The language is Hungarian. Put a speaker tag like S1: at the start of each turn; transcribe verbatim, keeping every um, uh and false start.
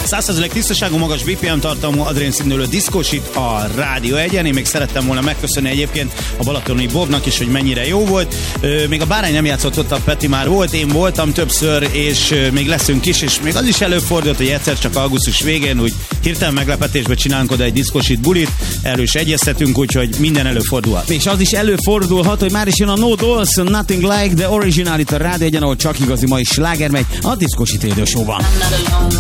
S1: száz százalék tisztaságú, magas bé pé em tartalmú, adrénszínülő diszkósít a Rádió egyen. Én még szerettem volna megköszönni egyébként a balatoni Bobnak is, hogy mennyire jó volt. Még a Bárány nem játszott ott, a Peti már volt, én voltam többször, és még leszünk is, és még az is előfordult, hogy egyszer csak augusztus végén úgy hirtelen meglepetésbe csinálunk oda egy diszkósít bulit, erről is egyeztetünk, úgyhogy minden előfordulhat.
S2: És az is előfordulhat, hogy már is jön a No Dolls, Nothing Like the Original itt a Rádió egyen, ahol csak igazi mai sláger megy a Diszkósít Radio Show-ban.